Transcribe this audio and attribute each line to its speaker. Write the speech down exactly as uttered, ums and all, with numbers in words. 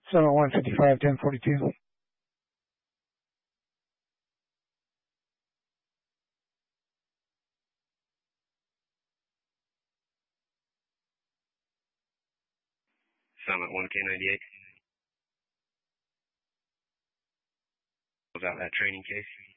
Speaker 1: Summit one fifty-five, ten forty-two.
Speaker 2: Summit one K ninety-eight. Close out that training case.